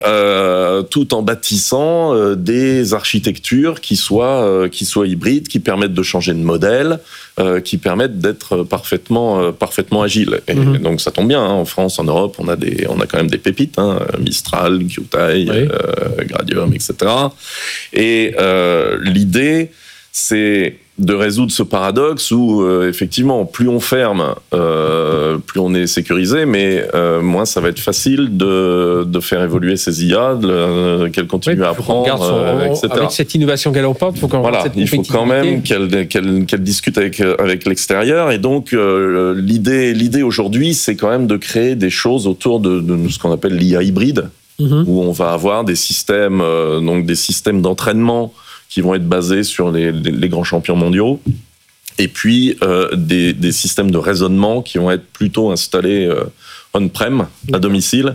tout en bâtissant des architectures qui soient hybrides, qui permettent de changer de modèle, qui permettent d'être parfaitement agiles. Et donc ça tombe bien, en France, en Europe, on a quand même des pépites, Mistral, Kyutai, Gradium, etc. Et l'idée, c'est de résoudre ce paradoxe où, effectivement, plus on ferme, plus on est sécurisé, mais moins ça va être facile de faire évoluer ces IA, qu'elles continuent à apprendre, etc. Avec cette innovation galopante, il faut quand même qu'elle discute avec l'extérieur. Et donc, l'idée aujourd'hui, c'est quand même de créer des choses autour de ce qu'on appelle l'IA hybride, où on va avoir des systèmes d'entraînement qui vont être basés sur les grands champions mondiaux, et puis des systèmes de raisonnement qui vont être plutôt installés on-prem, à domicile,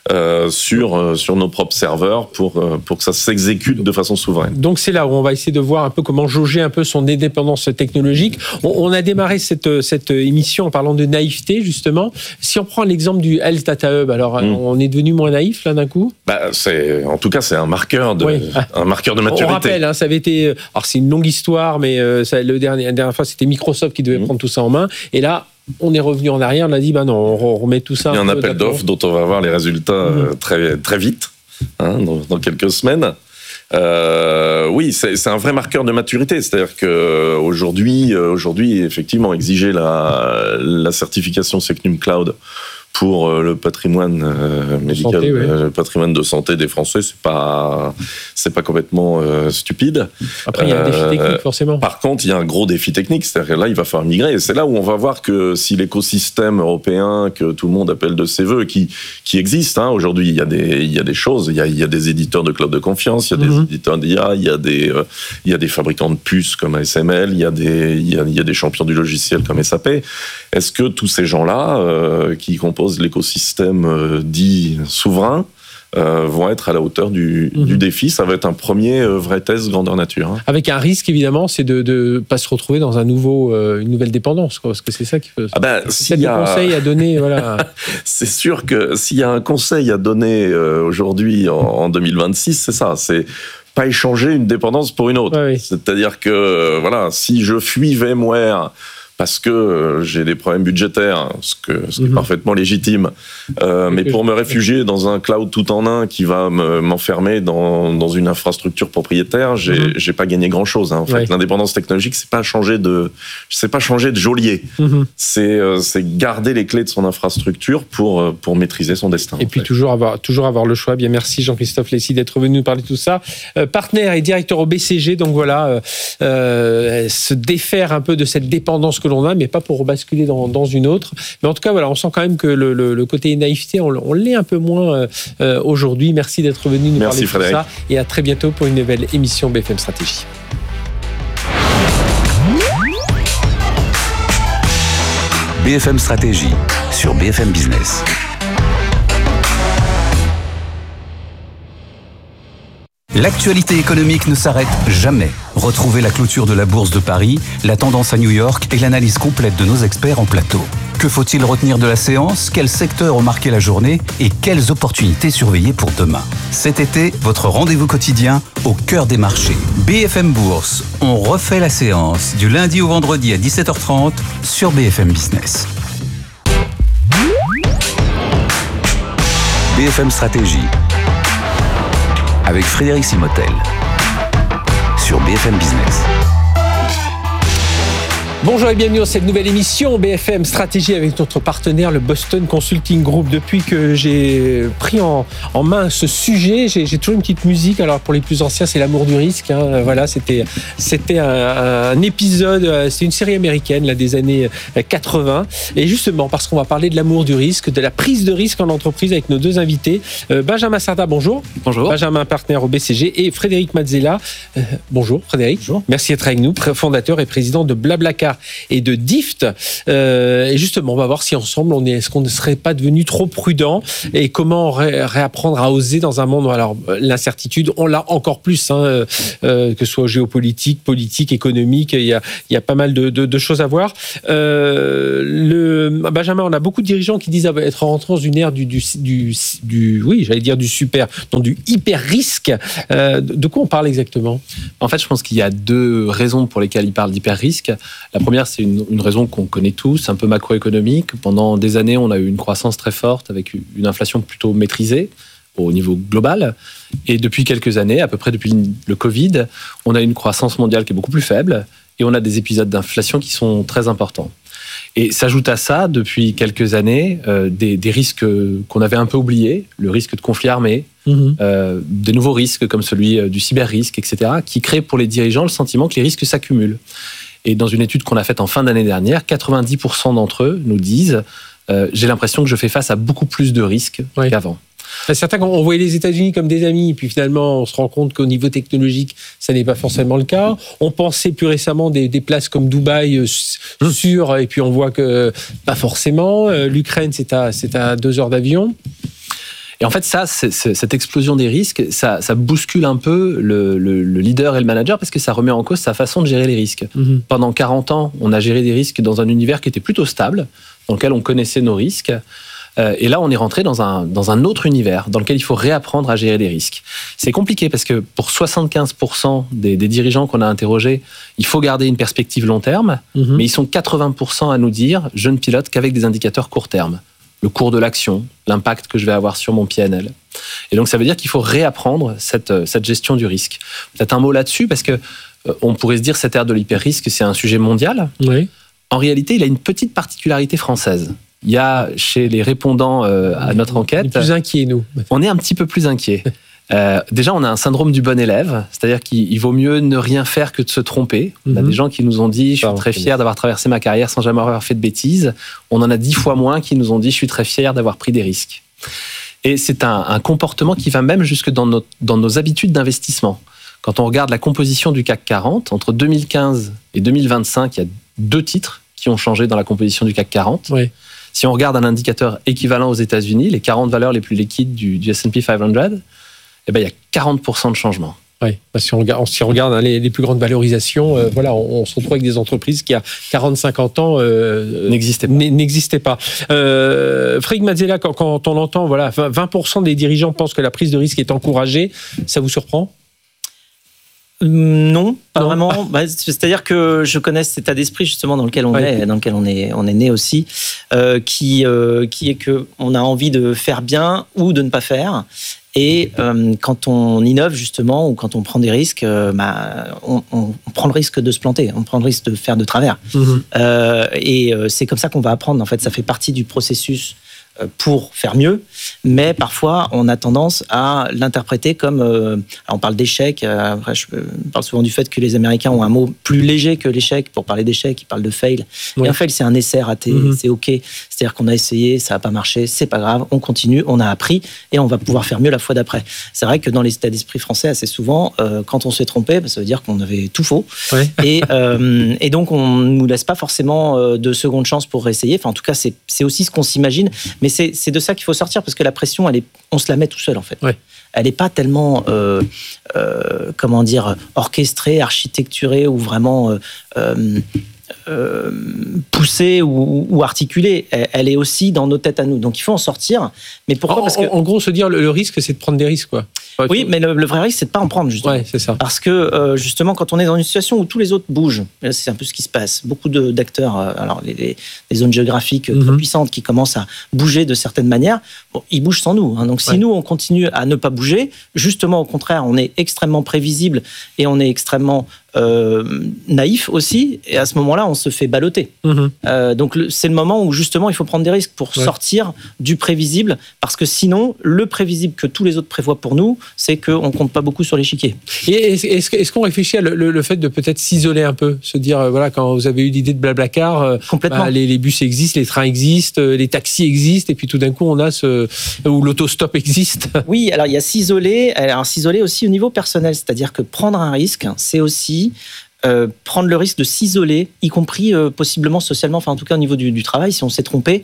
sur nos propres serveurs pour que ça s'exécute de façon souveraine. Donc c'est là où on va essayer de voir un peu comment jauger un peu son indépendance technologique. On a démarré cette émission en parlant de naïveté, justement. Si on prend l'exemple du Health Data Hub, alors on est devenu moins naïf là d'un coup ? En tout cas, c'est un marqueur de maturité. On rappelle, ça avait été... Alors c'est une longue histoire, mais la dernière fois c'était Microsoft qui devait prendre tout ça en main. Et là, on est revenu en arrière, on a dit, non, on remet tout ça... Il y a un appel d'offres dont on va voir les résultats très, très vite, dans quelques semaines. Oui, c'est un vrai marqueur de maturité. C'est-à-dire qu'aujourd'hui, effectivement, exiger la certification Secnum Cloud pour le patrimoine médical, santé, le patrimoine de santé des Français, c'est pas complètement stupide. Après, il y a un défi technique, forcément. Par contre, il y a un gros défi technique, c'est-à-dire que là, il va falloir migrer. Et c'est là où on va voir que si l'écosystème européen que tout le monde appelle de ses voeux, qui existe aujourd'hui, il y a des choses, il y a des éditeurs de cloud de confiance, il y a des éditeurs d'IA, il y a des fabricants de puces comme ASML, il y a des champions du logiciel comme SAP. Est-ce que tous ces gens-là, qui composent l'écosystème dit souverain, vont être à la hauteur du défi? Ça va être un premier vrai test grandeur nature. Avec un risque, évidemment, c'est de ne pas se retrouver dans une nouvelle dépendance, parce que c'est ça qui peut... s'il y a des conseils à donner, voilà. C'est sûr que s'il y a un conseil à donner aujourd'hui, en 2026, c'est ça, c'est pas échanger une dépendance pour une autre. Oui. C'est-à-dire que, si je fuis VMware parce que j'ai des problèmes budgétaires, ce qui est parfaitement légitime, mais pour me réfugier dans un cloud tout en un qui va m'enfermer dans une infrastructure propriétaire, j'ai pas gagné grand-chose. En fait, l'indépendance technologique, c'est pas changer de geôlier. C'est garder les clés de son infrastructure pour maîtriser son destin. Et puis toujours avoir le choix. Bien, merci Jean-Christophe Lessy d'être venu nous parler de tout ça. Partenaire et directeur au BCG, donc voilà, se défaire un peu de cette dépendance que l'on a, mais pas pour basculer dans une autre. Mais en tout cas, voilà, on sent quand même que le côté naïveté, on l'est un peu moins aujourd'hui. Merci d'être venu nous parler de tout ça. Et à très bientôt pour une nouvelle émission BFM Stratégie. BFM Stratégie sur BFM Business. L'actualité économique ne s'arrête jamais. Retrouvez la clôture de la Bourse de Paris, la tendance à New York et l'analyse complète de nos experts en plateau. Que faut-il retenir de la séance ? Quels secteurs ont marqué la journée ? Et quelles opportunités surveiller pour demain ? Cet été, votre rendez-vous quotidien au cœur des marchés. BFM Bourse, on refait la séance du lundi au vendredi à 17h30 sur BFM Business. BFM Stratégie avec Frédéric Simotel sur BFM Business. Bonjour et bienvenue dans cette nouvelle émission BFM Stratégie avec notre partenaire, le Boston Consulting Group. Depuis que j'ai pris en main ce sujet, j'ai toujours une petite musique. Alors pour les plus anciens, c'est l'amour du risque. Voilà, c'était un épisode, c'est une série américaine là, des années 80. Et justement, parce qu'on va parler de l'amour du risque, de la prise de risque en entreprise avec nos deux invités. Benjamin Sarda, bonjour. Bonjour. Benjamin, partenaire au BCG. Et Frédéric Mazzella. Bonjour Frédéric. Bonjour. Merci d'être avec nous, fondateur et président de BlaBlaCar. Blablacar et de Dift. Et justement, on va voir si ensemble, est-ce qu'on ne serait pas devenu trop prudent et comment réapprendre à oser dans un monde. Alors, l'incertitude, on l'a encore plus, que ce soit géopolitique, politique, économique, il y a pas mal de choses à voir. Benjamin, on a beaucoup de dirigeants qui disent être rentrés dans une ère du hyper risque. De quoi on parle exactement ? En fait, je pense qu'il y a deux raisons pour lesquelles il parle d'hyper risque. La première, c'est une raison qu'on connaît tous, un peu macroéconomique. Pendant des années, on a eu une croissance très forte avec une inflation plutôt maîtrisée au niveau global. Et depuis quelques années, à peu près depuis le Covid, on a une croissance mondiale qui est beaucoup plus faible et on a des épisodes d'inflation qui sont très importants. Et s'ajoute à ça, depuis quelques années, des risques qu'on avait un peu oubliés, le risque de conflit armé, des nouveaux risques comme celui du cyber-risque, etc., qui créent pour les dirigeants le sentiment que les risques s'accumulent. Et dans une étude qu'on a faite en fin d'année dernière, 90% d'entre eux nous disent « j'ai l'impression que je fais face à beaucoup plus de risques qu'avant ». Certains, on voyait les États-Unis comme des amis, puis finalement, on se rend compte qu'au niveau technologique, ça n'est pas forcément le cas. On pensait plus récemment des places comme Dubaï sûres, et puis on voit que pas forcément. L'Ukraine, c'est à 2 heures d'avion. Et en fait, cette explosion des risques, ça bouscule un peu le leader et le manager parce que ça remet en cause sa façon de gérer les risques. Pendant 40 ans, on a géré des risques dans un univers qui était plutôt stable, dans lequel on connaissait nos risques. Et là, on est rentré dans un autre univers dans lequel il faut réapprendre à gérer des risques. C'est compliqué parce que pour 75% des dirigeants qu'on a interrogés, il faut garder une perspective long terme, mais ils sont 80% à nous dire « je ne pilote qu'avec des indicateurs court terme ». Le cours de l'action, l'impact que je vais avoir sur mon PNL. Et donc, ça veut dire qu'il faut réapprendre cette gestion du risque. Peut-être un mot là-dessus parce que on pourrait se dire cette ère de l'hyper-risque, c'est un sujet mondial. Oui. En réalité, il a une petite particularité française. Il y a chez les répondants à notre enquête... On est plus inquiets, nous. On est un petit peu plus inquiets. Déjà, on a un syndrome du bon élève, c'est-à-dire qu'il vaut mieux ne rien faire que de se tromper. On a des gens qui nous ont dit « je suis très fier d'avoir traversé ma carrière sans jamais avoir fait de bêtises ». On en a 10 fois moins qui nous ont dit « je suis très fier d'avoir pris des risques ». Et c'est un comportement qui va même jusque dans nos habitudes d'investissement. Quand on regarde la composition du CAC 40, entre 2015 et 2025, il y a 2 titres qui ont changé dans la composition du CAC 40. Oui. Si on regarde un indicateur équivalent aux États-Unis, les 40 valeurs les plus liquides du S&P 500, eh ben, il y a 40% de changement. Oui, si on regarde les plus grandes valorisations, on se retrouve avec des entreprises qui, à 40-50 ans, n'existaient pas. Frédéric Mazzella, quand on entend 20% des dirigeants pensent que la prise de risque est encouragée, ça vous surprend ? Non, pas vraiment. C'est-à-dire que je connais cet état d'esprit justement dans lequel on est né aussi, qui est que on a envie de faire bien ou de ne pas faire. Et quand on innove justement ou quand on prend des risques, on prend le risque de se planter, on prend le risque de faire de travers. Et c'est comme ça qu'on va apprendre. En fait, ça fait partie du processus pour faire mieux, mais parfois on a tendance à l'interpréter comme on parle d'échec. Après, je parle souvent du fait que les Américains ont un mot plus léger que l'échec. Pour parler d'échec, ils parlent de fail. Et un fail, c'est un essai raté, c'est ok. C'est-à-dire qu'on a essayé, ça n'a pas marché, c'est pas grave, on continue, on a appris et on va pouvoir faire mieux la fois d'après. C'est vrai que dans les états d'esprit français, assez souvent, quand on s'est trompé, ça veut dire qu'on avait tout faux. Et donc on nous laisse pas forcément de seconde chance pour réessayer. Enfin, en tout cas, c'est aussi ce qu'on s'imagine. Mais c'est de ça qu'il faut sortir parce que la pression, on se la met tout seul en fait. Ouais. Elle n'est pas tellement, orchestrée, architecturée ou vraiment poussée ou articulée. Elle est aussi dans nos têtes à nous. Donc il faut en sortir. Mais pourquoi ? Parce que en gros, se dire le risque, c'est de prendre des risques, quoi. Oui, mais le vrai risque, c'est de pas en prendre, justement. Ouais, c'est ça. Parce que, justement, quand on est dans une situation où tous les autres bougent, c'est un peu ce qui se passe. Beaucoup d'acteurs, alors les zones géographiques très puissantes qui commencent à bouger de certaines manières, ils bougent sans nous. Donc, si nous, on continue à ne pas bouger, justement, au contraire, on est extrêmement prévisible et on est extrêmement naïf aussi. Et à ce moment-là, on se fait balloter. Donc, c'est le moment où, justement, il faut prendre des risques pour sortir du prévisible. Parce que sinon, le prévisible que tous les autres prévoient pour nous, c'est qu'on ne compte pas beaucoup sur l'échiquier. Et est-ce qu'on réfléchit à le fait de peut-être s'isoler un peu, se dire, quand vous avez eu l'idée de Blablacar, les bus existent, les trains existent, les taxis existent, et puis tout d'un coup, on a où l'autostop existe. Oui, alors il y a s'isoler aussi au niveau personnel, c'est-à-dire que prendre un risque, c'est aussi prendre le risque de s'isoler, y compris possiblement socialement, enfin en tout cas au niveau du travail, si on s'est trompé,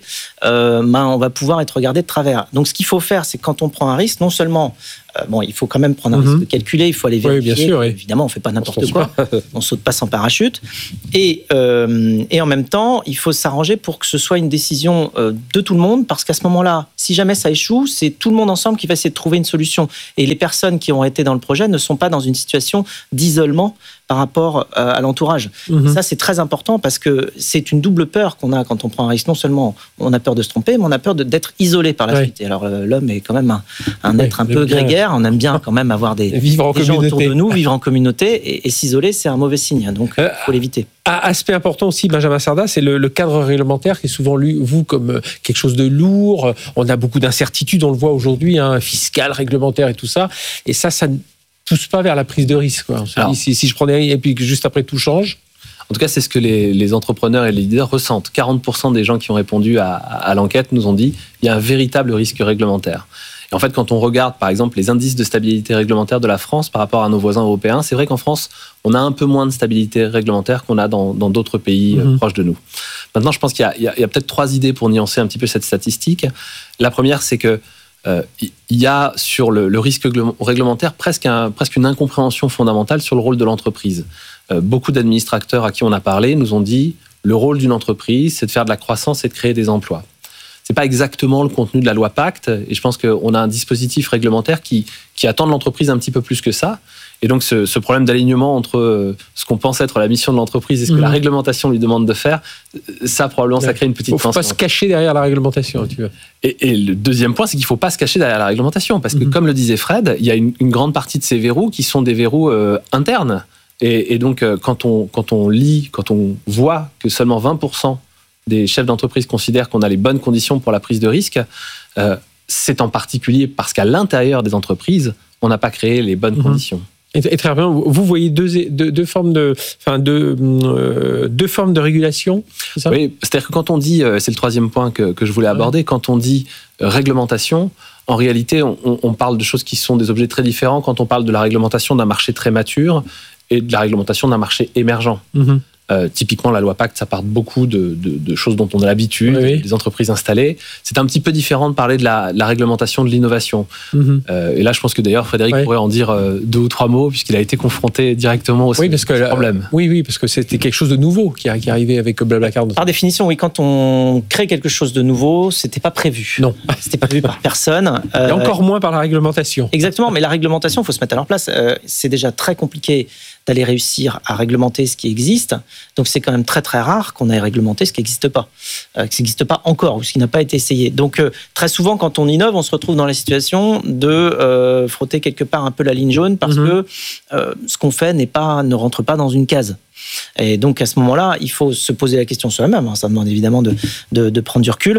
on va pouvoir être regardé de travers. Donc ce qu'il faut faire, c'est quand on prend un risque, non seulement il faut quand même prendre un risque calculé, il faut aller vérifier. Oui, bien sûr, oui. Évidemment, on fait pas n'importe quoi, on saute pas sans parachute. Et en même temps, il faut s'arranger pour que ce soit une décision de tout le monde, parce qu'à ce moment-là, si jamais ça échoue, c'est tout le monde ensemble qui va essayer de trouver une solution. Et les personnes qui ont été dans le projet ne sont pas dans une situation d'isolement par rapport à l'entourage. Ça, c'est très important parce que c'est une double peur qu'on a quand on prend un risque. Non seulement on a peur de se tromper, mais on a peur d'être isolé par la suite. Et alors, l'homme est quand même un être un peu grégaire. On aime bien quand même avoir des gens autour de nous, vivre en communauté. Et s'isoler, c'est un mauvais signe. Donc, il faut l'éviter. Aspect important aussi, Benjamin Sarda, c'est le cadre réglementaire qui est souvent lu, vous, comme quelque chose de lourd. On a beaucoup d'incertitudes, on le voit aujourd'hui, fiscal, réglementaire et tout ça. Et ça ne pousse pas vers la prise de risque. On se dit, si je prenais et puis que juste après tout change. En tout cas, c'est ce que les entrepreneurs et les leaders ressentent. 40% des gens qui ont répondu à l'enquête nous ont dit il y a un véritable risque réglementaire. Et en fait, quand on regarde, par exemple, les indices de stabilité réglementaire de la France par rapport à nos voisins européens, c'est vrai qu'en France, on a un peu moins de stabilité réglementaire qu'on a dans d'autres pays proches de nous. Maintenant, je pense qu'il y a peut-être 3 idées pour nuancer un petit peu cette statistique. La première, c'est que il y a sur le risque réglementaire presque une incompréhension fondamentale sur le rôle de l'entreprise. Beaucoup d'administrateurs à qui on a parlé nous ont dit le rôle d'une entreprise, c'est de faire de la croissance et de créer des emplois. C'est pas exactement le contenu de la loi Pacte, et je pense qu'on a un dispositif réglementaire qui attend de l'entreprise un petit peu plus que ça. Et donc ce problème d'alignement entre ce qu'on pense être la mission de l'entreprise et ce que la réglementation lui demande de faire, ça probablement ça crée une petite tension. Il ne faut pas se cacher derrière la réglementation, tu vois. Et le deuxième point, c'est qu'il ne faut pas se cacher derrière la réglementation, parce que comme le disait Fred, il y a une grande partie de ces verrous qui sont des verrous internes. Et donc quand on lit, quand on voit que seulement 20% des chefs d'entreprise considèrent qu'on a les bonnes conditions pour la prise de risque, c'est en particulier parce qu'à l'intérieur des entreprises, on n'a pas créé les bonnes conditions. Et très bien, vous voyez deux formes de régulation, c'est ça ? Oui, c'est-à-dire que quand on dit, c'est le 3e point que je voulais aborder, quand on dit réglementation, en réalité, on parle de choses qui sont des objets très différents quand on parle de la réglementation d'un marché très mature et de la réglementation d'un marché émergent. Typiquement, la loi Pacte, ça part beaucoup de choses dont on a l'habitude, des entreprises installées. C'est un petit peu différent de parler de la réglementation de l'innovation. Et là, je pense que d'ailleurs, Frédéric pourrait en dire 2 ou 3 mots, puisqu'il a été confronté directement au problème. Oui, parce que c'était quelque chose de nouveau qui est arrivé avec Blablacar. Par définition, oui, quand on crée quelque chose de nouveau, c'était pas prévu. Non. C'était pas prévu par personne. Et encore moins par la réglementation. Exactement, mais la réglementation, il faut se mettre à leur place. C'est déjà très compliqué d'aller réussir à réglementer ce qui existe. Donc c'est quand même très très rare qu'on aille réglementer ce qui n'existe pas, encore, ou ce qui n'a pas été essayé. Donc très souvent quand on innove, on se retrouve dans la situation de frotter quelque part un peu la ligne jaune parce que ce qu'on fait ne rentre pas dans une case. Et donc à ce moment-là, il faut se poser la question soi-même. Ça demande évidemment de prendre du recul,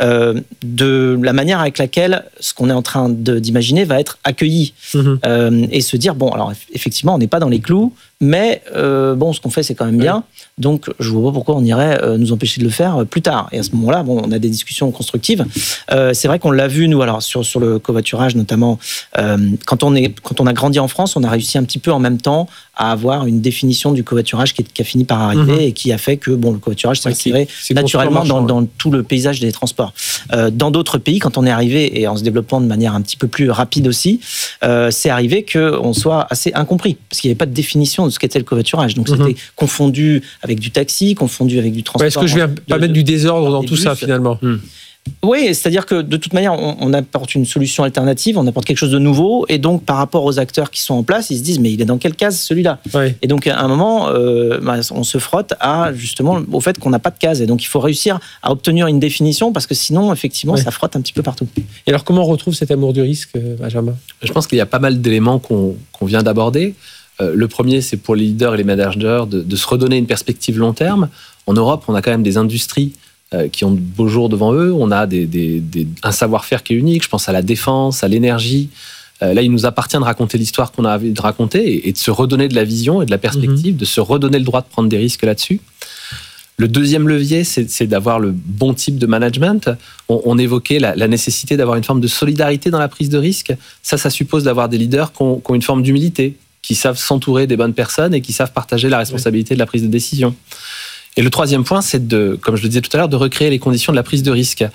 de la manière avec laquelle ce qu'on est en train d'imaginer va être accueilli, et se dire bon, alors effectivement, on n'est pas dans les clous, mais ce qu'on fait, c'est quand même bien. Donc je vois pas pourquoi on irait nous empêcher de le faire plus tard. Et à ce moment-là, on a des discussions constructives. C'est vrai qu'on l'a vu nous, alors sur le covoiturage notamment, quand on a grandi en France, on a réussi un petit peu en même temps à avoir une définition du covoiturage qui a fini par arriver et qui a fait que le covoiturage s'est intégré naturellement dans tout le paysage des transports. Dans d'autres pays, quand on est arrivé, et en se développant de manière un petit peu plus rapide aussi, c'est arrivé qu'on soit assez incompris, parce qu'il n'y avait pas de définition de ce qu'était le covoiturage. Donc c'était confondu avec du taxi, confondu avec du transport. Est-ce que je viens pas mettre du désordre dans tout ça finalement ? Oui, c'est-à-dire que de toute manière, on apporte une solution alternative, on apporte quelque chose de nouveau, et donc par rapport aux acteurs qui sont en place, ils se disent mais il est dans quelle case celui-là ? Et donc à un moment, on se frotte justement au fait qu'on n'a pas de case, et donc il faut réussir à obtenir une définition parce que sinon effectivement ça frotte un petit peu partout. Et alors comment on retrouve cet amour du risque, Benjamin ? Je pense qu'il y a pas mal d'éléments qu'on vient d'aborder. Le premier, c'est pour les leaders et les managers de se redonner une perspective long terme. En Europe, on a quand même des industries qui ont de beaux jours devant eux. On a un savoir-faire qui est unique. Je pense à la défense, à l'énergie. Là, il nous appartient de raconter l'histoire qu'on a envie de raconter et de se redonner de la vision et de la perspective, de se redonner le droit de prendre des risques là-dessus. Le deuxième levier, c'est d'avoir le bon type de management. On évoquait la nécessité d'avoir une forme de solidarité dans la prise de risque. Ça suppose d'avoir des leaders qui ont une forme d'humilité, qui savent s'entourer des bonnes personnes et qui savent partager la responsabilité de la prise de décision. Et le troisième point, c'est comme je le disais tout à l'heure, de recréer les conditions de la prise de risque.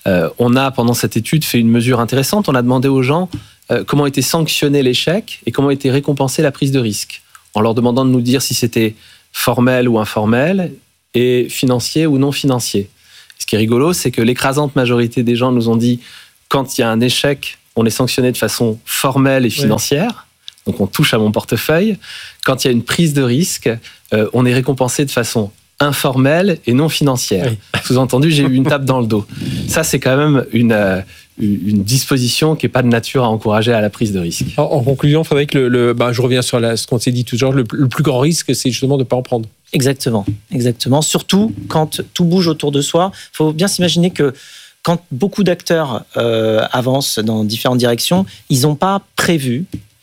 On a, pendant cette étude, fait une mesure intéressante. On a demandé aux gens comment était sanctionné l'échec et comment était récompensée la prise de risque, en leur demandant de nous dire si c'était formel ou informel et financier ou non financier. Ce qui est rigolo, c'est que l'écrasante majorité des gens nous ont dit quand il y a un échec, on est sanctionné de façon formelle et financière. Donc on touche à mon portefeuille. Quand il y a une prise de risque, on est récompensé de façon informelle et non financière. Oui. Sous-entendu, j'ai eu une tape dans le dos. Ça, c'est quand même une disposition qui n'est pas de nature à encourager à la prise de risque. En conclusion, Frédéric, je reviens sur ce qu'on s'est dit tout à l'heure, le plus grand risque, c'est justement de ne pas en prendre. Exactement. Surtout quand tout bouge autour de soi. Il faut bien s'imaginer que quand beaucoup d'acteurs avancent dans différentes directions, ils n'ont pas prévu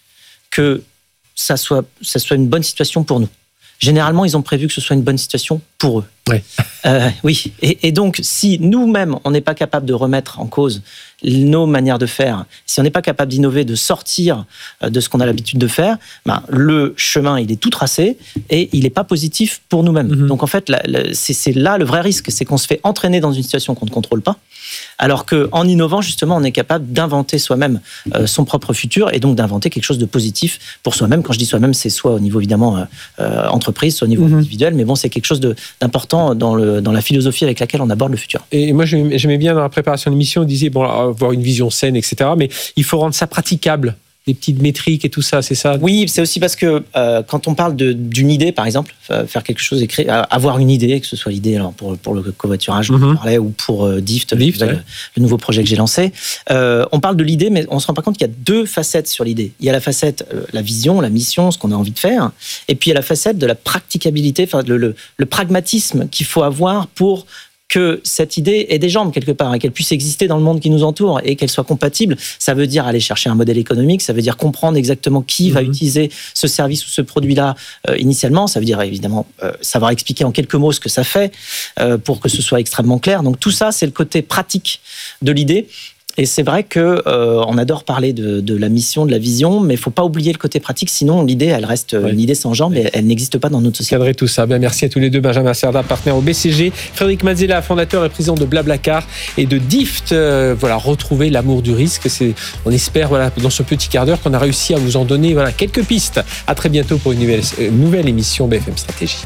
que ça soit une bonne situation pour nous. Généralement, ils ont prévu que ce soit une bonne situation pour eux. Ouais. Oui. Et donc, si nous-mêmes, on n'est pas capable de remettre en cause nos manières de faire, si on n'est pas capable d'innover, de sortir de ce qu'on a l'habitude de faire, le chemin, il est tout tracé et il n'est pas positif pour nous-mêmes. Mm-hmm. Donc, en fait, c'est là le vrai risque, c'est qu'on se fait entraîner dans une situation qu'on ne contrôle pas, alors qu'en innovant, justement, on est capable d'inventer soi-même son propre futur et donc d'inventer quelque chose de positif pour soi-même. Quand je dis soi-même, c'est soit au niveau, évidemment, entreprise, soit au niveau individuel, mais bon, c'est quelque chose d'important dans la philosophie avec laquelle on aborde le futur. Et moi, j'aimais bien dans la préparation de l'émission, on disait, avoir une vision saine, etc., mais il faut rendre ça praticable. Des petites métriques et tout ça, c'est ça? Oui, c'est aussi parce que quand on parle d'une idée, par exemple, faire quelque chose, avoir une idée, que ce soit l'idée alors pour le covoiturage dont on parlait, ou pour DIFT, le nouveau projet que j'ai lancé, on parle de l'idée, mais on ne se rend pas compte qu'il y a deux facettes sur l'idée. Il y a la facette, la vision, la mission, ce qu'on a envie de faire, et puis il y a la facette de la practicabilité, le pragmatisme qu'il faut avoir pour que cette idée ait des jambes quelque part et qu'elle puisse exister dans le monde qui nous entoure et qu'elle soit compatible. Ça veut dire aller chercher un modèle économique, ça veut dire comprendre exactement qui va utiliser ce service ou ce produit-là initialement, ça veut dire évidemment savoir expliquer en quelques mots ce que ça fait pour que ce soit extrêmement clair. Donc tout ça, c'est le côté pratique de l'idée. Et c'est vrai qu'on adore parler de la mission, de la vision, mais il ne faut pas oublier le côté pratique, sinon l'idée, elle reste une idée sans jambes et elle n'existe pas dans notre société. Cadrer tout ça. Merci à tous les deux. Benjamin Cerda, partenaire au BCG, Frédéric Mazzella, fondateur et président de Blablacar et de DIFT. Retrouver l'amour du risque. On espère, dans ce petit quart d'heure, qu'on a réussi à vous en donner quelques pistes. À très bientôt pour une nouvelle émission BFM Stratégie.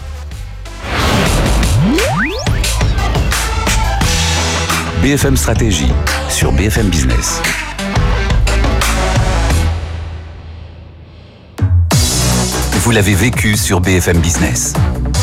BFM Stratégie sur BFM Business. Vous l'avez vécu sur BFM Business.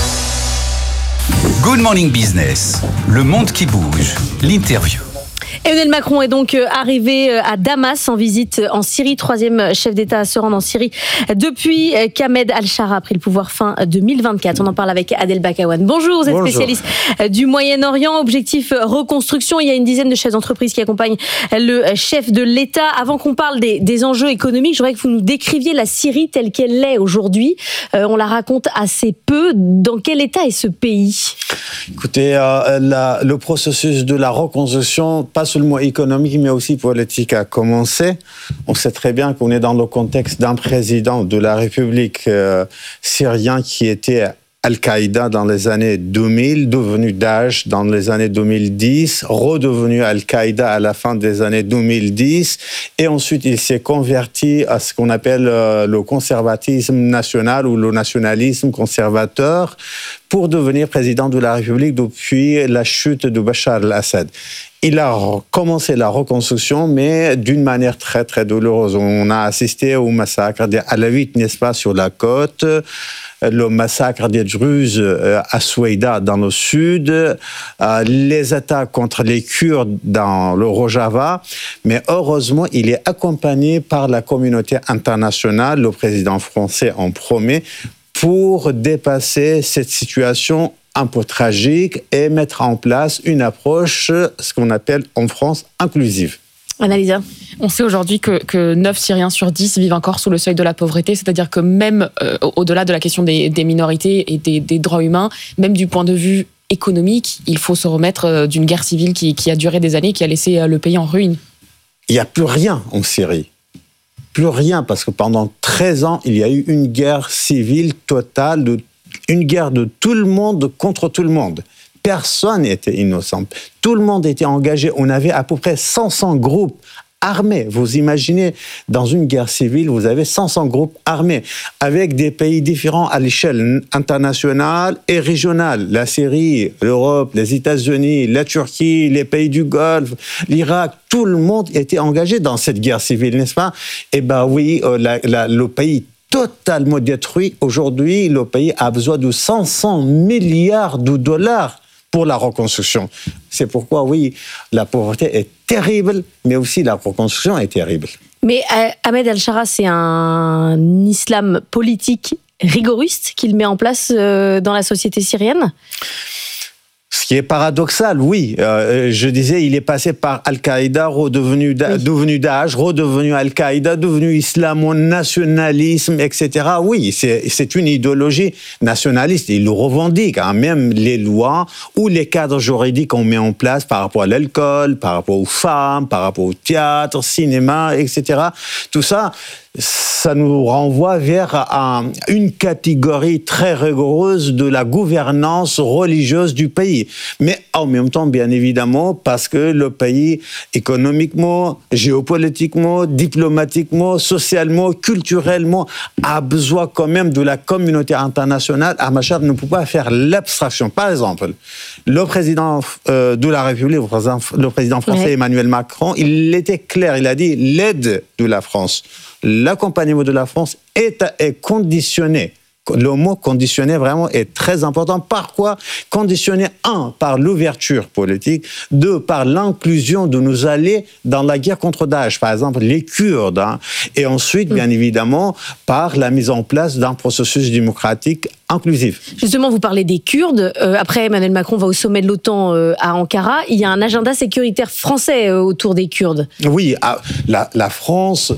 Good Morning Business, le monde qui bouge, l'interview. Emmanuel Macron est donc arrivé à Damas en visite en Syrie, 3e chef d'État à se rendre en Syrie depuis qu'Ahmed Al-Shara a pris le pouvoir fin 2024. On en parle avec Adel Bakawan. Bonjour, vous êtes spécialiste du Moyen-Orient. Objectif reconstruction. Il y a une dizaine de chefs d'entreprise qui accompagnent le chef de l'État. Avant qu'on parle des enjeux économiques, je voudrais que vous nous décriviez la Syrie telle qu'elle l'est aujourd'hui. On la raconte assez peu. Dans quel état est ce pays ? Écoutez, le processus de la reconstruction, pas seulement économique, mais aussi politique a commencé. On sait très bien qu'on est dans le contexte d'un président de la République syrienne qui était Al-Qaïda dans les années 2000, devenu Daesh dans les années 2010, redevenu Al-Qaïda à la fin des années 2010, et ensuite il s'est converti à ce qu'on appelle le conservatisme national ou le nationalisme conservateur pour devenir président de la République depuis la chute de Bachar al-Assad. Il a commencé la reconstruction, mais d'une manière très, très douloureuse. On a assisté au massacre des Alaouites, n'est-ce pas, sur la côte, le massacre des Druzes à Soueïda, dans le sud, les attaques contre les Kurdes dans le Rojava. Mais heureusement, il est accompagné par la communauté internationale, le président français en premier, pour dépasser cette situation un peu tragique et mettre en place une approche, ce qu'on appelle en France, inclusive. Annalisa. On sait aujourd'hui que 9 Syriens sur 10 vivent encore sous le seuil de la pauvreté, c'est-à-dire que même au-delà de la question des minorités et des droits humains, même du point de vue économique, il faut se remettre d'une guerre civile qui a duré des années, qui a laissé le pays en ruine. Il n'y a plus rien en Syrie. plus rien, parce que pendant 13 ans, il y a eu une guerre civile totale, une guerre de tout le monde contre tout le monde. Personne n'était innocent. Tout le monde était engagé. On avait à peu près 500 groupes armés. Vous imaginez, dans une guerre civile, vous avez 500 groupes armés, avec des pays différents à l'échelle internationale et régionale. La Syrie, l'Europe, les États-Unis, la Turquie, les pays du Golfe, l'Irak, tout le monde était engagé dans cette guerre civile, n'est-ce pas? Eh bien oui, le pays totalement détruit. Aujourd'hui, le pays a besoin de 500 milliards de dollars pour la reconstruction. C'est pourquoi, oui, la pauvreté est terrible, mais aussi la reconstruction est terrible. Mais Ahmed Al-Shara, c'est un islam politique rigoriste qu'il met en place dans la société syrienne ? Ce qui est paradoxal, oui. Je disais, il est passé par Al-Qaïda, devenu Daesh, redevenu Al-Qaïda, devenu islamo-nationalisme, etc. Oui, c'est une idéologie nationaliste. Il le revendique. Hein. Même les lois ou les cadres juridiques qu'on met en place par rapport à l'alcool, par rapport aux femmes, par rapport au théâtre, cinéma, etc. Tout ça, ça nous renvoie vers une catégorie très rigoureuse de la gouvernance religieuse du pays. Mais en même temps, bien évidemment, parce que le pays, économiquement, géopolitiquement, diplomatiquement, socialement, culturellement, a besoin quand même de la communauté internationale. Machar ne peut pas faire l'abstraction. Par exemple, le président de la République, le président français Emmanuel Macron, il était clair, il a dit l'aide de la France, l'accompagnement de la France est conditionné. Le mot conditionné vraiment est très important. Par quoi? Conditionné, 1, par l'ouverture politique, 2, par l'inclusion de nos alliés dans la guerre contre Daesh, par exemple les Kurdes, hein, et ensuite, bien évidemment, par la mise en place d'un processus démocratique inclusif. Justement, vous parlez des Kurdes. Après, Emmanuel Macron va au sommet de l'OTAN à Ankara. Il y a un agenda sécuritaire français autour des Kurdes. Oui, la France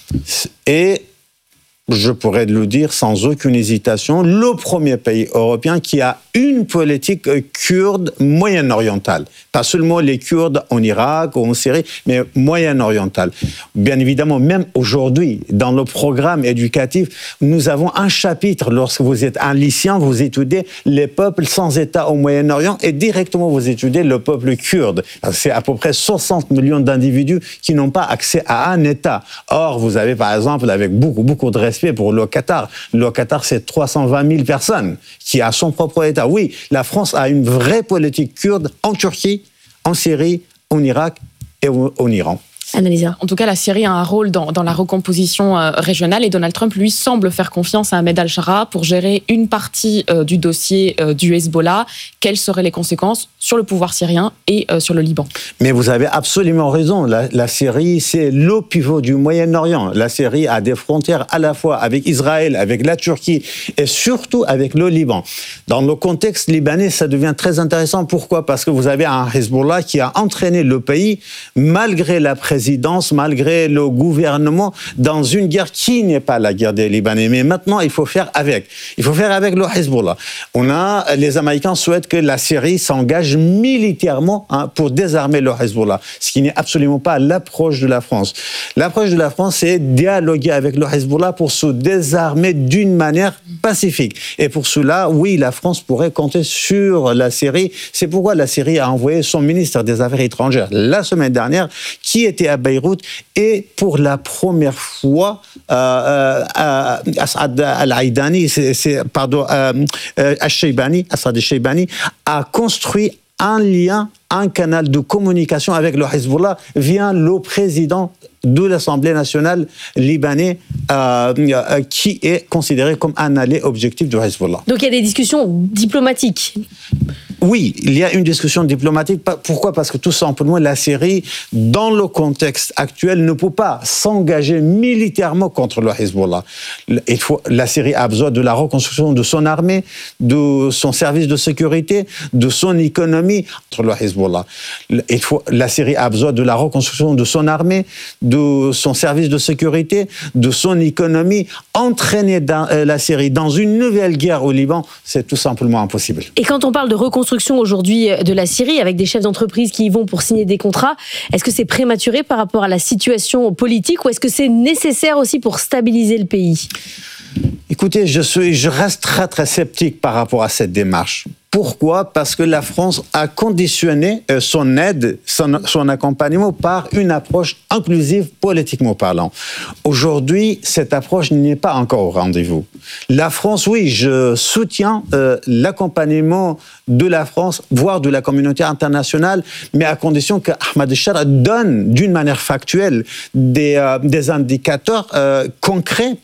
est, je pourrais le dire sans aucune hésitation, le premier pays européen qui a une politique kurde moyen-orientale. Pas seulement les Kurdes en Irak ou en Syrie, mais moyen-orientale. Bien évidemment, même aujourd'hui, dans le programme éducatif, nous avons un chapitre, lorsque vous êtes un lycéen, vous étudiez les peuples sans État au Moyen-Orient et directement vous étudiez le peuple kurde. C'est à peu près 60 millions d'individus qui n'ont pas accès à un État. Or, vous avez par exemple, avec beaucoup de respect pour le Qatar, c'est 320 000 personnes qui a son propre État. Oui, la France a une vraie politique kurde en Turquie, en Syrie, en Irak et en Iran. Annalisa. En tout cas, la Syrie a un rôle dans la recomposition régionale et Donald Trump, lui, semble faire confiance à Ahmed Al-Shara pour gérer une partie du dossier du Hezbollah. Quelles seraient les conséquences sur le pouvoir syrien et sur le Liban? Mais vous avez absolument raison. La Syrie, c'est le pivot du Moyen-Orient. La Syrie a des frontières à la fois avec Israël, avec la Turquie et surtout avec le Liban. Dans le contexte libanais, ça devient très intéressant. Pourquoi? Parce que vous avez un Hezbollah qui a entraîné le pays, malgré la présidence, malgré le gouvernement, dans une guerre qui n'est pas la guerre des Libanais. Mais maintenant, il faut faire avec. Il faut faire avec le Hezbollah. Les Américains souhaitent que la Syrie s'engage militairement pour désarmer le Hezbollah, ce qui n'est absolument pas l'approche de la France. L'approche de la France, c'est dialoguer avec le Hezbollah pour se désarmer d'une manière pacifique. Et pour cela, oui, la France pourrait compter sur la Syrie. C'est pourquoi la Syrie a envoyé son ministre des Affaires étrangères la semaine dernière, qui était à Beyrouth, et pour la première fois, Assad al-Aidani, Assad al-Shaybani a construit un lien, un canal de communication avec le Hezbollah via le président de l'Assemblée nationale libanais, qui est considéré comme un allié objectif du Hezbollah. Donc il y a des discussions diplomatiques. Oui, il y a une discussion diplomatique. Pourquoi? Parce que tout simplement, la Syrie, dans le contexte actuel, ne peut pas s'engager militairement contre le Hezbollah. La Syrie a besoin de la reconstruction de son armée, de son service de sécurité, de son économie contre le Hezbollah. La Syrie a besoin de la reconstruction de son armée, de son service de sécurité, de son économie. Entraîner la Syrie dans une nouvelle guerre au Liban, c'est tout simplement impossible. Et quand on parle de reconstruction reconstruction aujourd'hui de la Syrie avec des chefs d'entreprise qui y vont pour signer des contrats. Est-ce que c'est prématuré par rapport à la situation politique ou est-ce que c'est nécessaire aussi pour stabiliser le pays ? Écoutez, je reste très très sceptique par rapport à cette démarche. Pourquoi ? Parce que la France a conditionné son aide, son accompagnement par une approche inclusive politiquement parlant. Aujourd'hui, cette approche n'est pas encore au rendez-vous. La France, oui, je soutiens l'accompagnement de la France, voire de la communauté internationale, mais à condition que Ahmed Chara donne d'une manière factuelle des indicateurs concrets